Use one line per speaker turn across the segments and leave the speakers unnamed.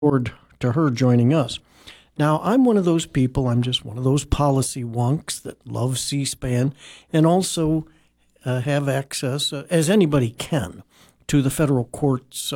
forward to her joining us. Now, I'm one of those people, I'm just one of those policy wonks that love C-SPAN and also have access, as anybody can, to the federal courts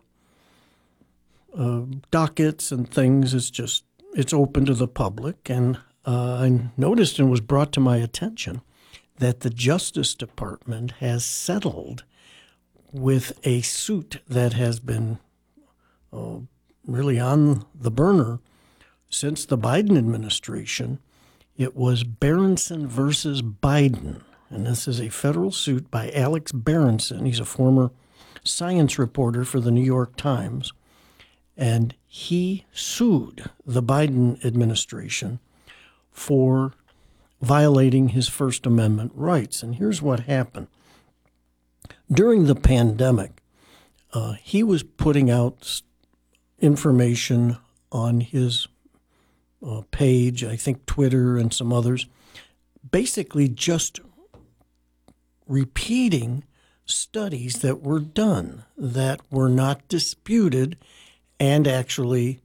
dockets and things. It's open to the public. And I noticed and was brought to my attention that the Justice Department has settled with a suit that has been really on the burner since the Biden administration. It was Berenson versus Biden. And this is a federal suit by Alex Berenson. He's a former science reporter for the New York Times. And he sued the Biden administration for violating his First Amendment rights. And here's what happened. During the pandemic, he was putting out information on his page, I think Twitter and some others, basically just repeating studies that were done that were not disputed and actually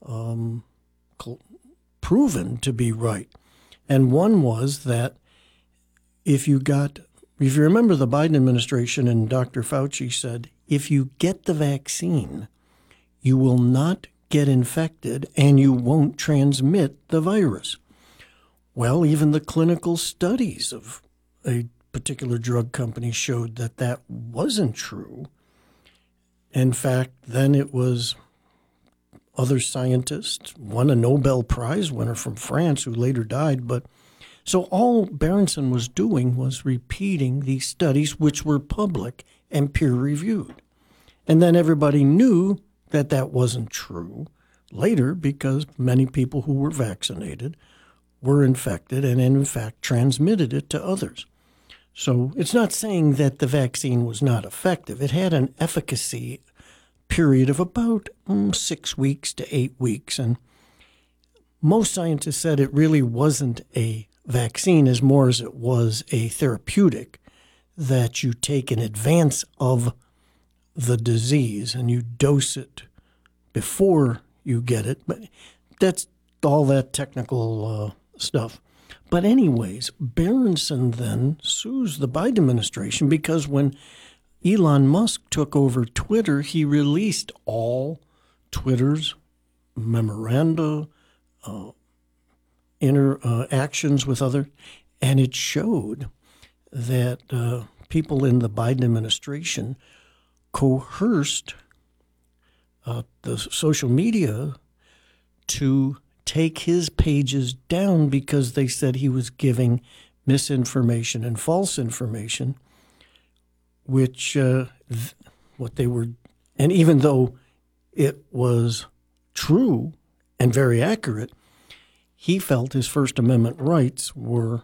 proven to be right. And one was that if you remember the Biden administration and Dr. Fauci said, if you get the vaccine, you will not get infected and you won't transmit the virus. Well, even the clinical studies of a particular drug company showed that that wasn't true. In fact, then it was other scientists, one a Nobel Prize winner from France who later died. But so all Berenson was doing was repeating these studies, which were public and peer-reviewed. And then everybody knew that that wasn't true later because many people who were vaccinated were infected and in fact transmitted it to others. So it's not saying that the vaccine was not effective. It had an efficacy period of about 6 weeks to 8 weeks. And most scientists said it really wasn't a vaccine as more as it was a therapeutic that you take in advance of the disease and you dose it before you get it. But that's all that technical stuff. But anyways, Berenson then sues the Biden administration because when Elon Musk took over Twitter, he released all Twitter's memoranda, interactions with others, and it showed that people in the Biden administration coerced the social media to take his pages down because they said he was giving misinformation and false information, which what they were, and even though it was true and very accurate, he felt his First Amendment rights were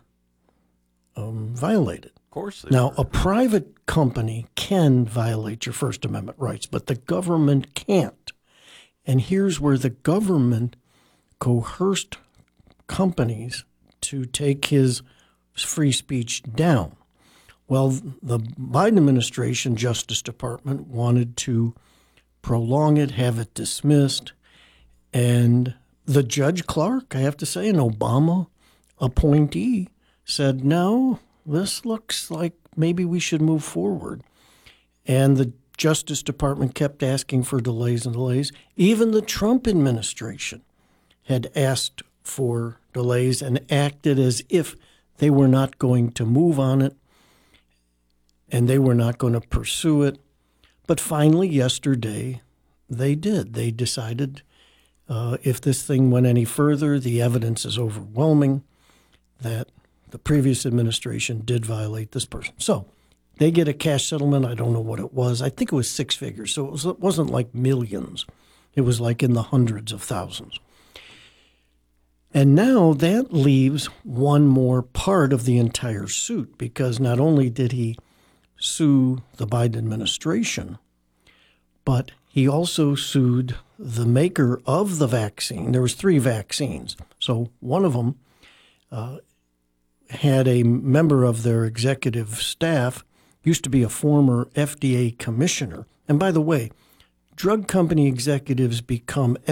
violated.
Of course.
Now, a private company can violate your First Amendment rights, but the government can't. And here's where the government coerced companies to take his free speech down. Well, the Biden administration, Justice Department, wanted to prolong it, have it dismissed. And the Judge Clark, I have to say, an Obama appointee, said, no, this looks like maybe we should move forward. And the Justice Department kept asking for delays and delays. Even the Trump administration had asked for delays and acted as if they were not going to move on it and they were not going to pursue it. But finally, yesterday, they did. They decided if this thing went any further, the evidence is overwhelming that the previous administration did violate this person. So they get a cash settlement. I don't know what it was. I think it was six figures. So it wasn't like millions. It was like in the hundreds of thousands. And now that leaves one more part of the entire suit, because not only did he sue the Biden administration, but he also sued the maker of the vaccine. There was 3 vaccines. So one of them had a member of their executive staff, used to be a former FDA commissioner. And by the way, drug company executives become